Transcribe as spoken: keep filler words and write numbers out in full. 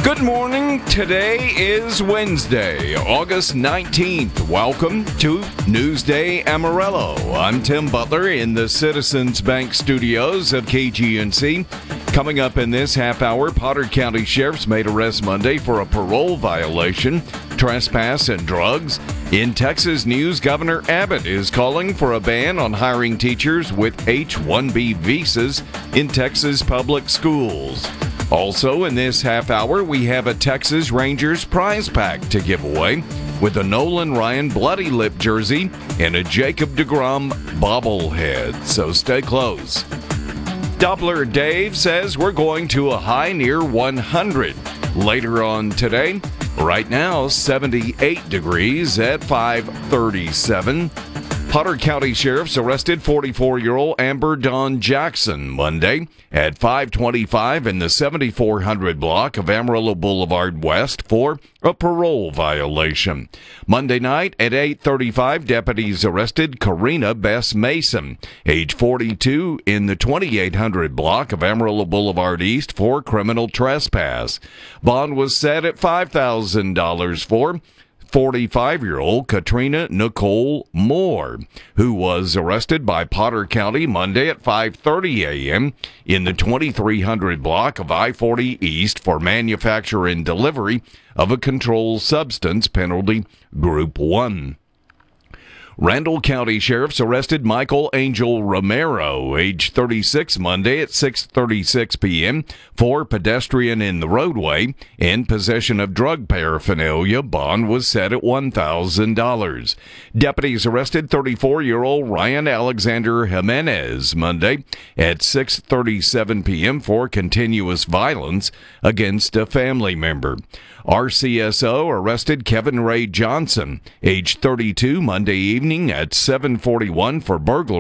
Good morning. Today is Wednesday, August nineteenth. Welcome to Newsday Amarillo. I'm Tim Butler in the Citizens Bank studios of K G N C. Coming up in this half hour, Potter County Sheriff's made arrest Monday for a parole violation, trespass, and drugs. In Texas news, Governor Abbott is calling for a ban on hiring teachers with H one B visas in Texas public schools. Also, in this half hour, we have a Texas Rangers prize pack to give away with a Nolan Ryan Bloody Lip jersey and a Jacob deGrom bobblehead. So stay close. Doppler Dave says we're going to a high near one hundred later on today. Right now, seventy-eight degrees at five thirty-seven. Potter County Sheriff's arrested forty-four-year-old Amber Dawn Jackson Monday at five twenty-five in the seventy-four hundred block of Amarillo Boulevard West for a parole violation. Monday night at eight thirty-five, deputies arrested Karina Bess Mason, age forty-two, in the twenty-eight hundred block of Amarillo Boulevard East for criminal trespass. Bond was set at five thousand dollars for forty-five-year-old Katrina Nicole Moore, who was arrested by Potter County Monday at five thirty a.m. in the twenty-three hundred block of I forty East for manufacture and delivery of a controlled substance, penalty Group one. Randall County Sheriff's arrested Michael Angel Romero, age thirty-six, Monday at six thirty-six p.m. for pedestrian in the roadway and possession of drug paraphernalia. Bond was set at one thousand dollars. Deputies arrested thirty-four-year-old Ryan Alexander Jimenez Monday at six thirty-seven p.m. for continuous violence against a family member. R C S O arrested Kevin Ray Johnson, age thirty-two, Monday evening at seven forty-one for burglary